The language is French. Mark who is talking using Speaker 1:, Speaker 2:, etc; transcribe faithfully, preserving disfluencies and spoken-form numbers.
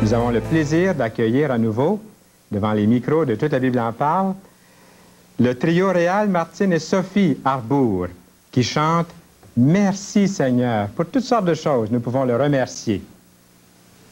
Speaker 1: Nous avons le plaisir d'accueillir à nouveau, devant les micros de Toute la Bible en parle, le trio réal Martine et Sophie Arbour, qui chantent « Merci Seigneur ». Pour toutes sortes de choses, nous pouvons le remercier.